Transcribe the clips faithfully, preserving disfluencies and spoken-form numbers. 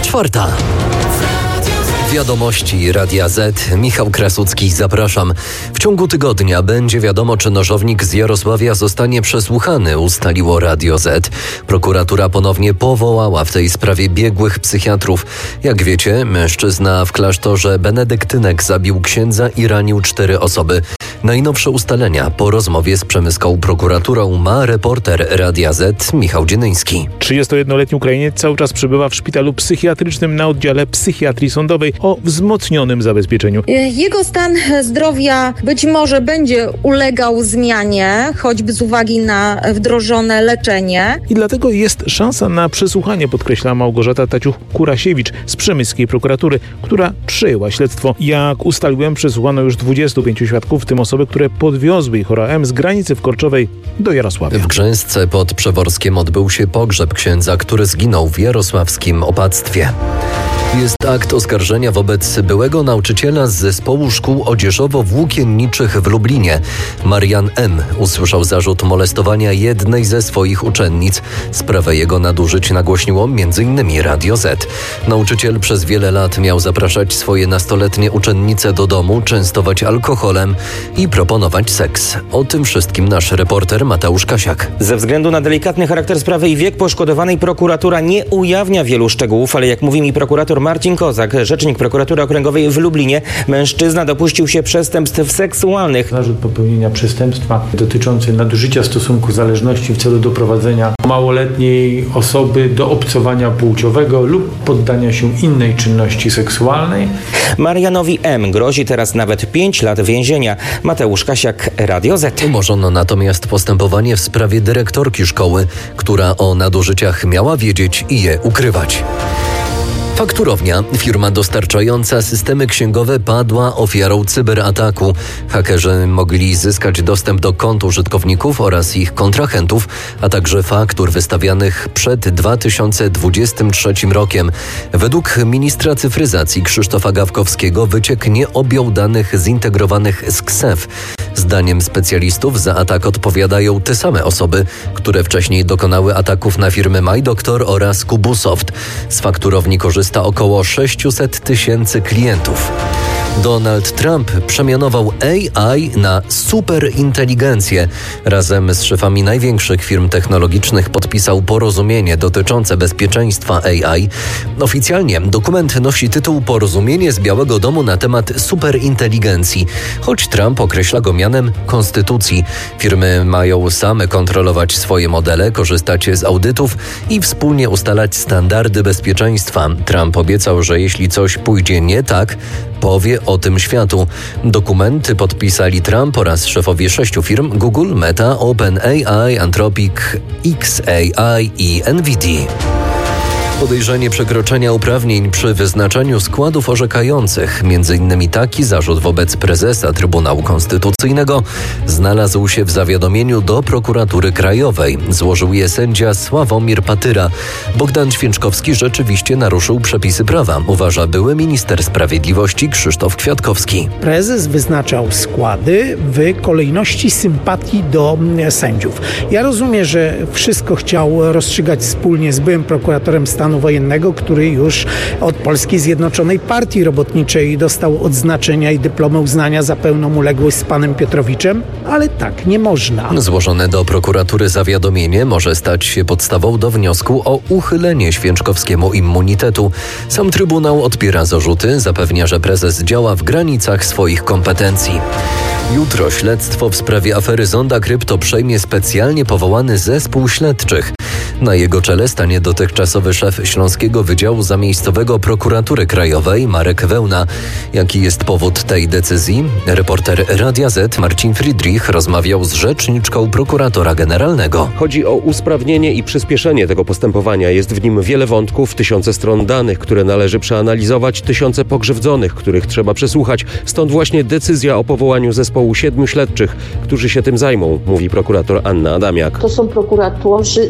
Czwarta. Wiadomości Radia Z. Michał Krasucki, zapraszam. W ciągu tygodnia będzie wiadomo, czy nożownik z Jarosławia zostanie przesłuchany, ustaliło Radio Z. Prokuratura ponownie powołała w tej sprawie biegłych psychiatrów. Jak wiecie, mężczyzna w klasztorze benedyktynek zabił księdza i ranił cztery osoby. Najnowsze ustalenia po rozmowie z przemyską prokuraturą ma reporter Radia Z Michał Dzienyński. trzydziestojednoletni Ukrainiec cały czas przebywa w szpitalu psychiatrycznym na oddziale psychiatrii sądowej o wzmocnionym zabezpieczeniu. Jego stan zdrowia być może będzie ulegał zmianie, choćby z uwagi na wdrożone leczenie. I dlatego jest szansa na przesłuchanie, podkreśla Małgorzata Taciuch-Kurasiewicz z przemyskiej prokuratury, która przejęła śledztwo. Jak ustaliłem, przesłuchano już dwudziestu pięciu świadków, w tym osoby, które podwiozły ich Chora M z granicy w Korczowej do Jarosławia. W Grzęsce pod Przeworskiem odbył się pogrzeb księdza, który zginął w jarosławskim opactwie. Jest akt oskarżenia wobec byłego nauczyciela z zespołu szkół odzieżowo-włókienniczych w Lublinie. Marian M. usłyszał zarzut molestowania jednej ze swoich uczennic. Sprawę jego nadużyć nagłośniło między innymi Radio Z. Nauczyciel przez wiele lat miał zapraszać swoje nastoletnie uczennice do domu, częstować alkoholem i proponować seks. O tym wszystkim nasz reporter Mateusz Kasiak. Ze względu na delikatny charakter sprawy i wiek poszkodowanej prokuratura nie ujawnia wielu szczegółów, ale jak mówi mi prokurator Marcin Kozak, rzecznik prokuratury okręgowej w Lublinie, mężczyzna dopuścił się przestępstw seksualnych. Zarzut popełnienia przestępstwa dotyczący nadużycia stosunku zależności w celu doprowadzenia małoletniej osoby do obcowania płciowego lub poddania się innej czynności seksualnej. Marianowi M. grozi teraz nawet pięć lat więzienia. Mateusz Kasiak, Radio Z. Umorzono natomiast postępowanie w sprawie dyrektorki szkoły, która o nadużyciach miała wiedzieć i je ukrywać. Fakturownia, firma dostarczająca systemy księgowe, padła ofiarą cyberataku. Hakerzy mogli zyskać dostęp do kont użytkowników oraz ich kontrahentów, a także faktur wystawianych przed dwa tysiące dwudziestym trzecim rokiem. Według ministra cyfryzacji Krzysztofa Gawkowskiego wyciek nie objął danych zintegrowanych z K S E F. Zdaniem specjalistów za atak odpowiadają te same osoby, które wcześniej dokonały ataków na firmy MyDoctor oraz Kubusoft. Z fakturowni korzysta około sześćset tysięcy klientów. Donald Trump przemianował A I na superinteligencję. Razem z szefami największych firm technologicznych podpisał porozumienie dotyczące bezpieczeństwa A I. Oficjalnie dokument nosi tytuł Porozumienie z Białego Domu na temat superinteligencji, choć Trump określa go mianem konstytucji. Firmy mają same kontrolować swoje modele, korzystać z audytów i wspólnie ustalać standardy bezpieczeństwa. Trump obiecał, że jeśli coś pójdzie nie tak, powie o tym światu. Dokumenty podpisali Trump oraz szefowie sześciu firm: Google, Meta, OpenAI, Anthropic, X A I i Nvidia. Podejrzenie przekroczenia uprawnień przy wyznaczaniu składów orzekających, między innymi taki zarzut wobec prezesa Trybunału Konstytucyjnego, znalazł się w zawiadomieniu do Prokuratury Krajowej. Złożył je sędzia Sławomir Patyra. Bogdan Święczkowski rzeczywiście naruszył przepisy prawa, uważa były minister sprawiedliwości Krzysztof Kwiatkowski. Prezes wyznaczał składy w kolejności sympatii do sędziów. Ja rozumiem, że wszystko chciał rozstrzygać wspólnie z byłym prokuratorem stanu wojennego, który już od Polskiej Zjednoczonej Partii Robotniczej dostał odznaczenia i dyplomy uznania za pełną uległość z panem Piotrowiczem, ale tak nie można. Złożone do prokuratury zawiadomienie może stać się podstawą do wniosku o uchylenie Święczkowskiemu immunitetu. Sam Trybunał odpiera zarzuty, zapewnia, że prezes działa w granicach swoich kompetencji. Jutro śledztwo w sprawie afery Zonda Krypto przejmie specjalnie powołany zespół śledczych. Na jego czele stanie dotychczasowy szef Śląskiego Wydziału Zamiejscowego Prokuratury Krajowej Marek Wełna. Jaki jest powód tej decyzji? Reporter Radia Z Marcin Friedrich rozmawiał z rzeczniczką prokuratora generalnego. Chodzi o usprawnienie i przyspieszenie tego postępowania. Jest w nim wiele wątków, tysiące stron danych, które należy przeanalizować, tysiące pokrzywdzonych, których trzeba przesłuchać. Stąd właśnie decyzja o powołaniu zespołu siedmiu śledczych, którzy się tym zajmą, mówi prokurator Anna Adamiak. To są prokuratorzy ze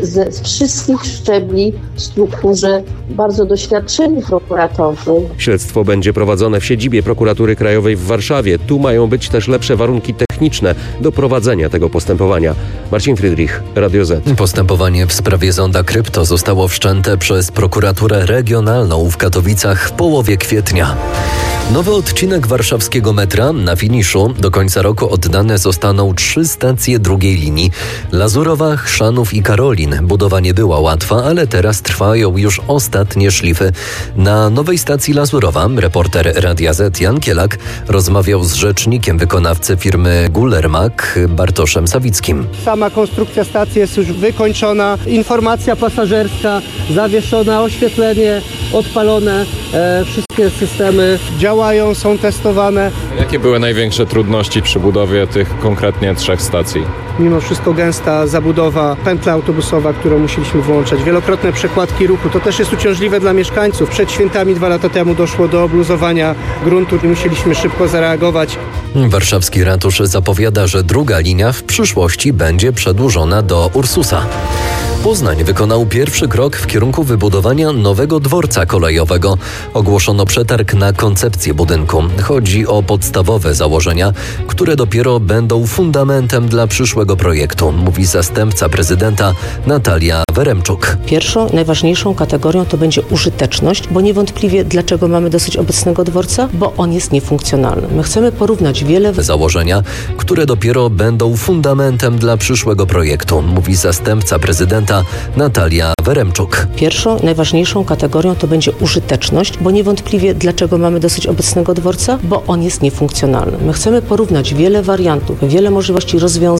wszystkich szczebli w strukturze bardzo doświadczeni prokuratorzy. Śledztwo będzie prowadzone w siedzibie Prokuratury Krajowej w Warszawie. Tu mają być też lepsze warunki techniczne do prowadzenia tego postępowania. Marcin Friedrich, Radio Z. Postępowanie w sprawie zonda krypto zostało wszczęte przez prokuraturę regionalną w Katowicach w połowie kwietnia. Nowy odcinek warszawskiego metra na finiszu. Do końca roku oddane zostaną trzy stacje drugiej linii. Lazurowa, Chrzanów i Karolin. Budowa nie była łatwa, ale teraz trwają już ostatnie szlify. Na nowej stacji Lazurowa reporter Radia Z Jan Kielak rozmawiał z rzecznikiem wykonawcy firmy Gullermak Bartoszem Sawickim. Sama konstrukcja stacji jest już wykończona. Informacja pasażerska zawieszona, oświetlenie odpalone. E, wszystkie systemy działają, są testowane. Jakie były największe trudności przy budowie tych konkretnie trzech stacji? Mimo wszystko gęsta zabudowa, pętla autobusowa, którą musieliśmy włączać, wielokrotne przekładki ruchu. To też jest uciążliwe dla mieszkańców. Przed świętami dwa lata temu doszło do obluzowania gruntu i musieliśmy szybko zareagować. Warszawski ratusz zapowiada, że druga linia w przyszłości będzie przedłużona do Ursusa. Poznań wykonał pierwszy krok w kierunku wybudowania nowego dworca kolejowego. Ogłoszono przetarg na koncepcję budynku. Chodzi o podstawowe założenia, które dopiero będą fundamentem dla przyszłego projektu, mówi zastępca prezydenta Natalia Weremczuk. Pierwszą, najważniejszą kategorią to będzie użyteczność, bo niewątpliwie dlaczego mamy dosyć obecnego dworca? Bo on jest niefunkcjonalny. My chcemy porównać wiele założenia, które dopiero będą fundamentem dla przyszłego projektu, mówi zastępca prezydenta Natalia Weremczuk. Pierwszą, najważniejszą kategorią to będzie użyteczność, bo niewątpliwie dlaczego mamy dosyć obecnego dworca? Bo on jest niefunkcjonalny. My chcemy porównać wiele wariantów, wiele możliwości rozwiązań